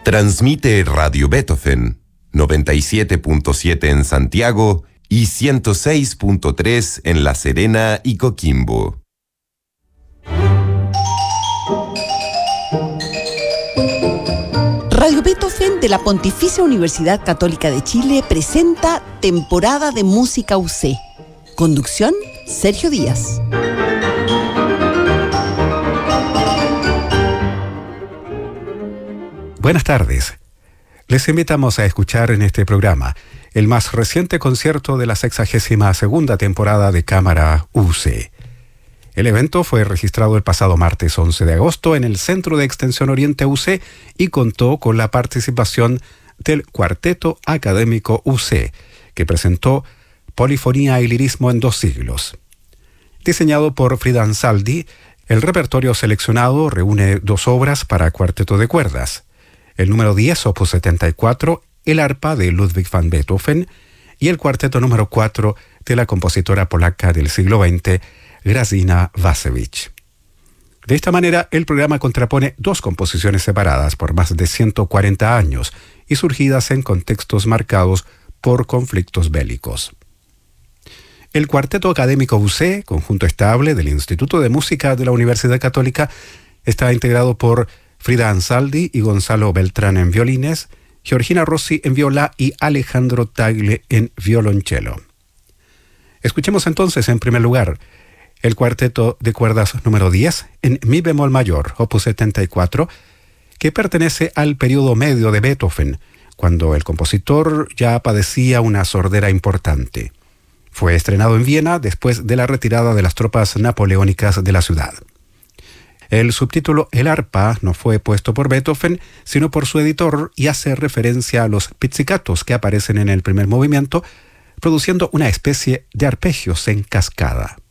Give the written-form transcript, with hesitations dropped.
Transmite Radio Beethoven, 97.7 en Santiago y 106.3 en La Serena y Coquimbo. Radio Beethoven de la Pontificia Universidad Católica de Chile presenta Temporada de Música UC. Conducción, Sergio Díaz. Buenas tardes. Les invitamos a escuchar en este programa el más reciente concierto de la 62ª temporada de Cámara UC. El evento fue registrado el pasado martes 11 de agosto en el Centro de Extensión Oriente UC y contó con la participación del Cuarteto Académico UC, que presentó Polifonía y Lirismo en 2 siglos. Diseñado por Frida Ansaldi, el repertorio seleccionado reúne 2 obras para cuarteto de cuerdas. El número 10, opus 74, el arpa de Ludwig van Beethoven, y el cuarteto número 4 de la compositora polaca del siglo XX, Grażyna Bacewicz. De esta manera, el programa contrapone 2 composiciones separadas por más de 140 años y surgidas en contextos marcados por conflictos bélicos. El Cuarteto Académico UC, conjunto estable del Instituto de Música de la Universidad Católica, está integrado por Frida Ansaldi y Gonzalo Beltrán en violines, Georgina Rossi en viola y Alejandro Tagle en violonchelo. Escuchemos entonces, en primer lugar, el cuarteto de cuerdas número 10 en mi bemol mayor, opus 74, que pertenece al periodo medio de Beethoven, cuando el compositor ya padecía una sordera importante. Fue estrenado en Viena después de la retirada de las tropas napoleónicas de la ciudad. El subtítulo El arpa no fue puesto por Beethoven, sino por su editor, y hace referencia a los pizzicatos que aparecen en el primer movimiento, produciendo una especie de arpegios en cascada.